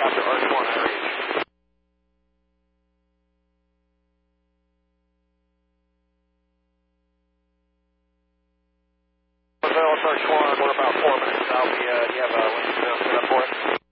After Arch 1, I reach. Arch 1, we're about 4 minutes out. You have a link set up for it?